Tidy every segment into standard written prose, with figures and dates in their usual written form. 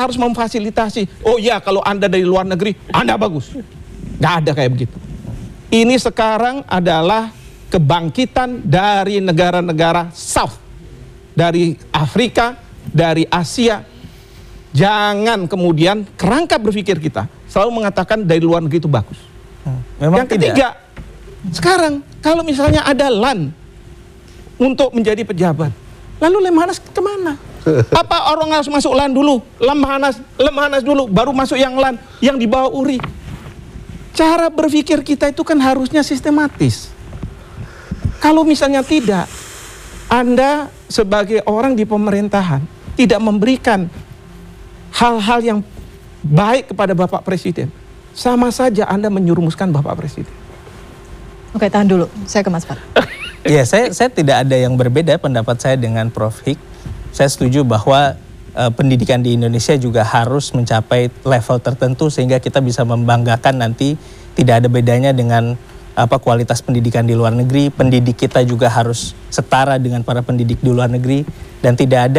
harus memfasilitasi. Oh ya, kalau Anda dari luar negeri, Anda bagus. Nggak ada kayak begitu. Ini sekarang adalah kebangkitan dari negara-negara South, dari Afrika, dari Asia. Jangan kemudian kerangka berpikir kita selalu mengatakan dari luar negeri itu bagus. Memang yang ketiga, sekarang kalau misalnya ada LAN untuk menjadi pejabat, lalu Lemhanas kemana? Apa orang harus masuk LAN dulu, Lemhanas dulu, baru masuk yang LAN, yang di bawah URI? Cara berpikir kita itu kan harusnya sistematis. Kalau misalnya tidak, Anda sebagai orang di pemerintahan tidak memberikan hal-hal yang baik kepada Bapak Presiden, sama saja Anda menyurumuskan Bapak Presiden. Oke, tahan dulu. Saya ke Mas Fad. Ya, saya tidak ada yang berbeda pendapat saya dengan Prof. Hik. Saya setuju bahwa pendidikan di Indonesia juga harus mencapai level tertentu sehingga kita bisa membanggakan nanti tidak ada bedanya dengan kualitas pendidikan di luar negeri. Pendidik kita juga harus setara dengan para pendidik di luar negeri dan tidak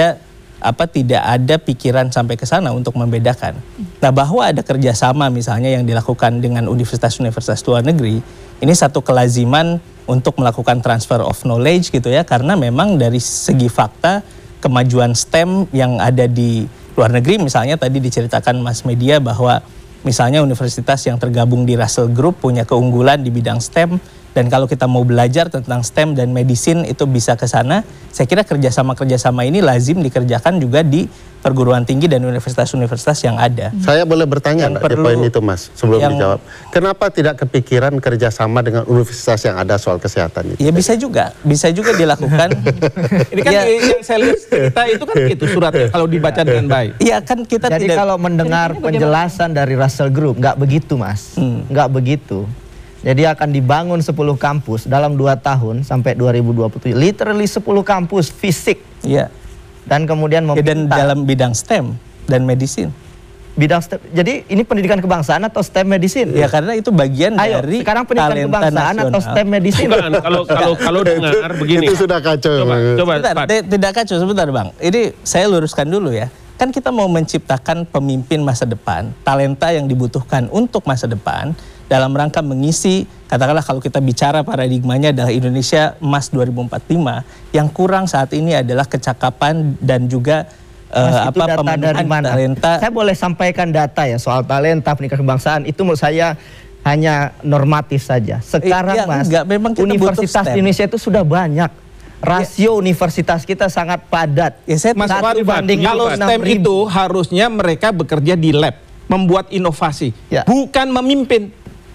ada pikiran sampai ke sana untuk membedakan. Nah, bahwa ada kerjasama misalnya yang dilakukan dengan universitas-universitas luar negeri, ini satu kelaziman untuk melakukan transfer of knowledge gitu ya, karena memang dari segi fakta kemajuan STEM yang ada di luar negeri, misalnya tadi diceritakan Mas Media bahwa misalnya universitas yang tergabung di Russell Group punya keunggulan di bidang STEM, dan kalau kita mau belajar tentang STEM dan medicine itu bisa ke sana. Saya kira kerjasama ini lazim dikerjakan juga di perguruan tinggi dan universitas-universitas yang ada. Saya boleh bertanya di poin itu, Mas, sebelum dijawab. Kenapa tidak kepikiran kerjasama dengan universitas yang ada soal kesehatan itu? Ya bisa juga dilakukan. Ini kan yang saya lihat cerita itu kan gitu suratnya kalau dibaca dengan baik. Iya kan kita jadi tidak. Kalau mendengar penjelasan dari Russell Group, nggak begitu, Mas, nggak begitu. Jadi akan dibangun 10 kampus dalam 2 tahun sampai 2027. Literally 10 kampus fisik. Iya. Dan kemudian dan dalam bidang STEM dan medicine. Bidang STEM. Jadi ini pendidikan kebangsaan atau STEM medicine? Ya karena itu bagian dari sekarang pendidikan kebangsaan nasional. atau STEM medicine. Bukan, kalau dengar begini. Itu sudah kacau. Coba tidak kacau, sebentar Bang. Ini saya luruskan dulu ya. Kan kita mau menciptakan pemimpin masa depan, talenta yang dibutuhkan untuk masa depan dalam rangka mengisi, katakanlah kalau kita bicara paradigmanya adalah Indonesia Emas 2045, yang kurang saat ini adalah kecakapan dan juga pemenuhan talenta. Saya boleh sampaikan data ya soal talenta pendidikan kebangsaan, itu menurut saya hanya normatif saja. Sekarang Mas, universitas di Indonesia itu sudah banyak. Rasio universitas kita sangat padat. Ya, Mas Farid, kalau STEM itu harusnya mereka bekerja di lab, membuat inovasi, bukan memimpin.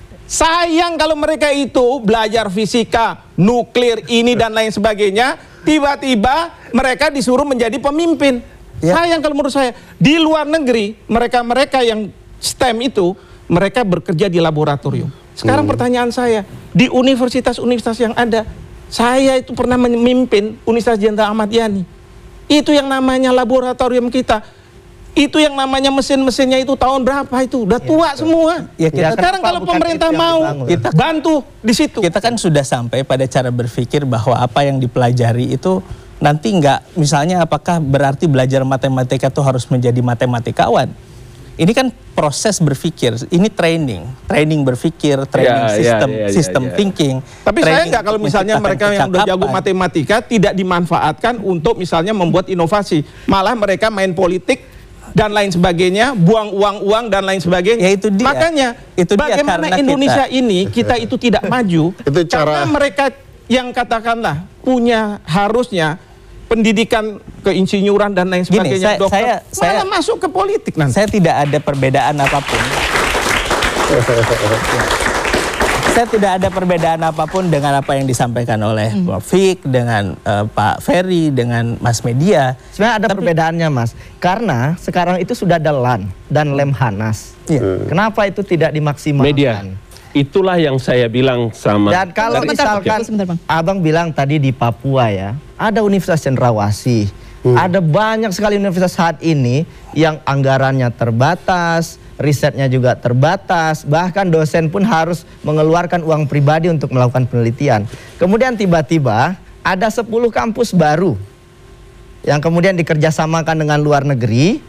Sayang kalau mereka itu belajar fisika, nuklir, ini dan lain sebagainya, tiba-tiba mereka disuruh menjadi pemimpin. Sayang kalau menurut saya. Di luar negeri, mereka-mereka yang STEM itu, mereka bekerja di laboratorium. Sekarang pertanyaan saya, di universitas-universitas yang ada, saya itu pernah memimpin Universitas Jenderal Ahmad Yani. Itu yang namanya laboratorium kita. Itu yang namanya mesin-mesinnya itu tahun berapa itu? Udah tua semua. Ya, sekarang kalau pemerintah mau kita bantu di situ. Kita kan sudah sampai pada cara berpikir bahwa apa yang dipelajari itu nanti nggak, misalnya apakah berarti belajar matematika itu harus menjadi matematikwan? Ini kan proses berpikir, ini training berpikir, sistem thinking. Tapi saya nggak kalau misalnya mereka yang udah jago matematika tidak dimanfaatkan untuk misalnya membuat inovasi, malah mereka main politik dan lain sebagainya, buang uang dan lain sebagainya. Ya, itu dia. Makanya itu bagaimana Indonesia kita itu tidak maju itu karena mereka yang katakanlah punya harusnya pendidikan keinsinyuran dan lain sebagainya, dokter, malah masuk ke politik nanti. Saya tidak ada perbedaan apapun. Saya tidak ada perbedaan apapun dengan apa yang disampaikan oleh Prof. Hik, dengan Pak Ferry, dengan Mas Media. Sebenarnya ada perbedaannya, Mas. Karena sekarang itu sudah ada LAN dan Lemhanas. Kenapa itu tidak dimaksimalkan? Media. Itulah yang saya bilang sama. Dan kalau misalkan Abang bilang tadi di Papua ya, ada Universitas Cendrawasih, ada banyak sekali universitas saat ini yang anggarannya terbatas, risetnya juga terbatas, bahkan dosen pun harus mengeluarkan uang pribadi untuk melakukan penelitian. Kemudian tiba-tiba ada 10 kampus baru yang kemudian dikerjasamakan dengan luar negeri,